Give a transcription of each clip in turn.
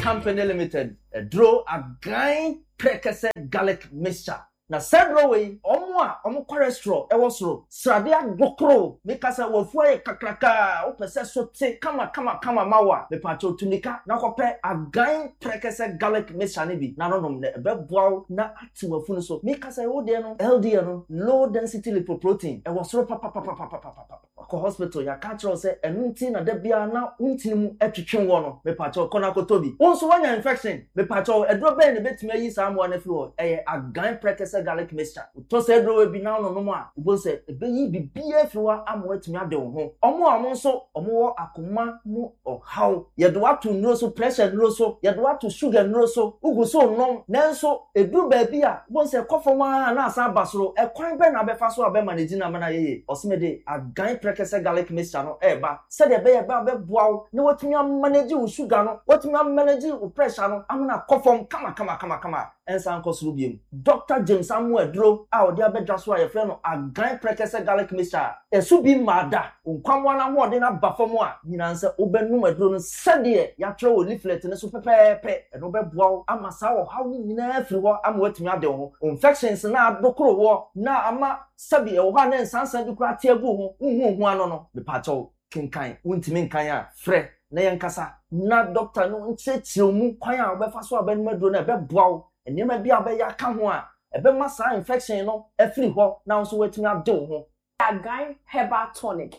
Company Limited, a draw a grind prekese garlic mixture. Na sedro we omo cholesterol e wosoro sradia gokro make us wofu aye kakraka o pese so te kama mawa me pacho tunika na kope agan prekese garlic mixture ne bi na nonom ne be boaw na atiwafu no so make us wo de no LDL no low density lipoprotein e wosoro papa ko hospital ya catch say enunti na da bia na untinimu atwetwe wo no me pacho kona kotobi wonso wanya infection me pacho edro be ne betimi ayi saamo na flo eye agan prekese garlic mixture to say do we be now no mo a bo say ebe yi bibia fiwa amo atimi ade wo ho omo nso omo wo akoma mu ohaw ye do ato nro so pressure nro so ye do ato sugar nro so ugu so nom nanso edu ba bia bo say kofom a na asa basoro e kwan be na be fa so abe manage na mana yeye osimede agan prekese garlic mixture no eba say de be ye ba be boaw na watimi manage wo sugar no watimi manage wo pressure no amuna kofom kama ensan kosuru biem Dr. James Samuel Dro a odi abedwa so a ye frɛ no agan prekese garlic mixture esu bi mada nkwamwa na ho de na bafom a nyinanse obenum adro no sɛde ya twerɛ wo leaflet ne so pepepe no be boaw amasa wo haw ni nyina afiri ho ama watumi ade ho infections na adokoro wo na ama sabi e wo ha na ensansa de kura te agu ho hu ano no be pacho kinkan untimi nkan a frɛ na yankasa na doctor no ncheche mu kwan a obefa so abenum adro na be boaw enema bia be ya ka ho a ebe masa infection no afiri ho na nso watumi ade ho agan herbal tonic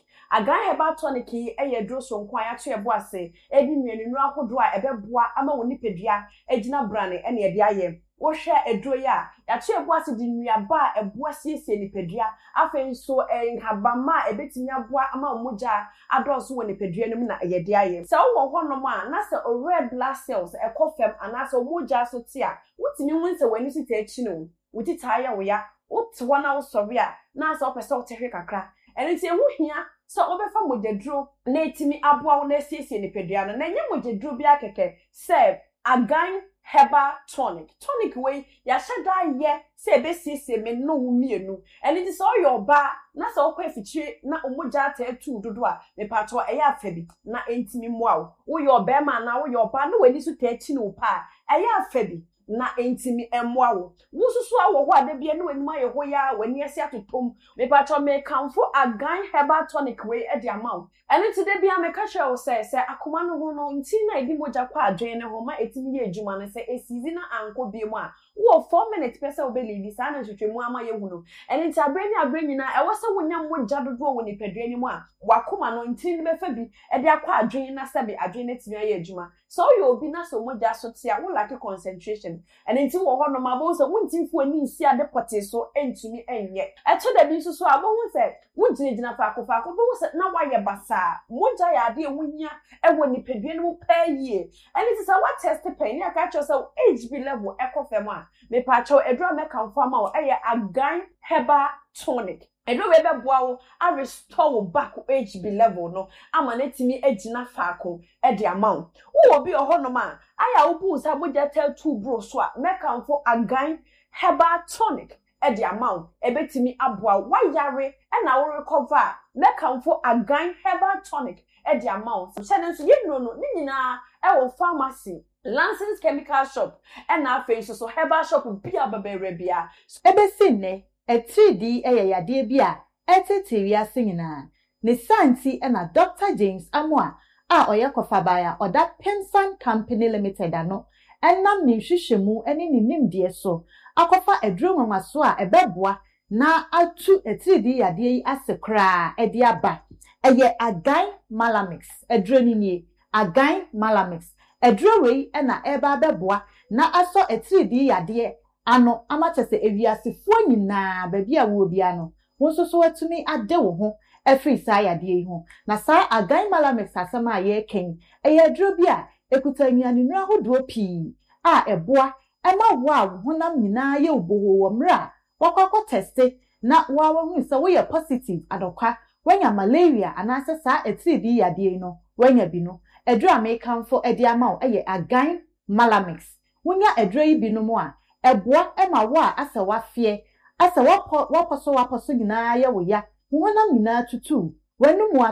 eyedro so nkwan ya to ebo ase edi nnuanu ahodo a ebe boa ama woni pedua egina brane ene ede aye wo hwe edro ya to ebo ase di nnuaba ebo siesie ni pedua afen nso enhabama ebetimi aboa ama omoja adoso woni pedua no mu na ede aye se wo ho no ma na se red blood cells ekofem anase omoja so ti a wotimi wonse wani sita echi no wuti taya wo ya wote wana wo sori a na se opese wo tehwe kakra ene ti ehu hia so obefa mojedro na etimi aboa na siesie ni pedua no na nye mojedro bia keke se agan herbal tonic way ya shada ye se ebe siesie me no wumienu ene ti so yoba na se okwa fichi na omoja ata tu dodo a me pato eya afabi na entimi moa wo yoba ma na wo yoba na wani su ta echi no pa eya afabi na entimi emwa wo wususu awo ho ade bia na wani ma ye ho ya wani ase atotom me pato me kanfo agan herbal tonic way e di amount ene ti de bia me ka hwe wo se akoma no ho no nti na edi moja kwa adwen ne ho ma etimi ye adwuma ne se esizi na anko bi mu a wo 4 minutes pesa obelivi sa na twetwemu ama ye hu no ene ti abreni na e wo se wonya moja dodo wo ni pedua ni mu a wakoma no nti ne befa bi e de akwa adwen na sebe adwen ne timi ye adwuma so you obi na so moja so tia wo lack concentration ene nti wo ho no ma bo so wonti fu ani nsi ade pote so entumi enye eto da bi so abo hu se wongyina fa akofako bo se na waye basa moja ya ade wunya e wo ni pedua no pa yie ene ti sa what test pen ya ka cho so HB level ekofem a me pa cho edro me kan fama o eye agan herbal tonic edro we be boa wo a restore wo back HB level no ama na timi agina faako e de amount wo obi oho no ma aya wo bu sa moja tell two bro so a me kan fo agan herbal tonic e de amount e betimi aboa wayare e na wo recover me kan fo agan herbal tonic e de amount channel so ye no ni nyina e wo pharmacy Lansing's chemical shop and na face so herbal shop bia babere bia ebesine etridi eyeyade bia eteteria singina ne santi na Dr. James Amoa a oyekofa baya oda Pensan Company Limited ano enam ne hwehwemu ene ne nimde so akofa edro nwanwaso a ebeboa na atu etridi yade yi asekra ede aba eye agan malamix edro ni agan malamix edrowei na eba beboa na aso etridi yade ano amachese ewiasefo nyina baabi a wo bia no wonso so watumi ade wo ho afri sa yade ho na sa agan malamix asema ye ken edro bia ekuta nnuane nu ahodo pii a eboa ema wo a honam nyina ye obowo wo mra wakwa teste na wa hu se wo ye positive adokwa wanya malaria anase sa etridi yade no wanya bi no edro American for edi ama eye agan malamix wonya edro yi bi no mo a eboa ema wo a asa wafie asa waposo nyina ye wo ya wonam nyina tutu wanu mu ato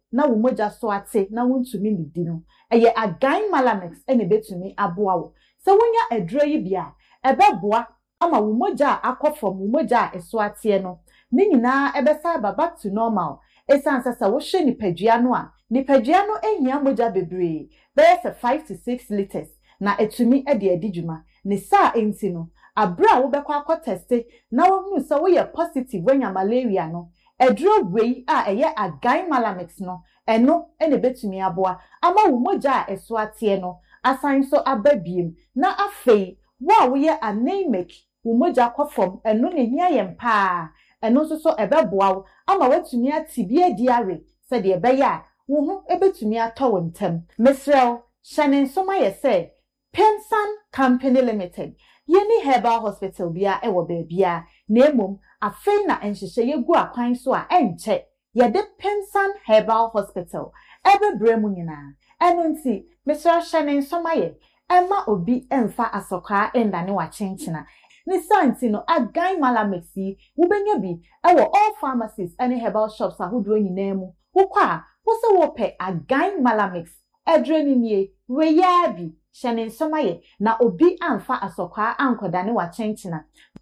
na wo moja so ate na wontumi ne di no eye agan malamix ene betumi aboa wo se wonya aduro yi bia ebeboa ama wo moja akofom wo moja eso ate no ne nyina ebesa back to normal esansa sa wo hwe nipadua no a nipadua no ehia moja bebre be 5 to 6 liters na etumi ede adidwuma ne sa enti no abra wo bekwa akoteste na wo hunu se wo ye positive wanya malaria no aduro wei a eye agan malamix no eno ene betumi aboa ama wo moja eso ate no asan so ababiem na afei wo ye anemic wo moja kofom eno ne hia yempa eno so ebeboa wo ama watumi atibia diare se de ebeya wo hu ebetumi atọ ntem Mesrel Shannon Soma ye say Pensan Company Limited yeni herbal hospital bia ewo bebia na emom afei na enhyehyɛ yegu akwan so a enche ye de Pensan Herbal Hospital ebebre mu nyina eno nti Mesrel Shannon Soma ye ema obi emfa asokwa endane wa chenchena ni santi no agan malamexi wubenya bi ewo all pharmacies and herbal shops ahodo nyina mu wokwa wo se wo pe agan malamex edreni nie we ya bi Shannon Soma ye na obi amfa asokwa ankodane wa chenchena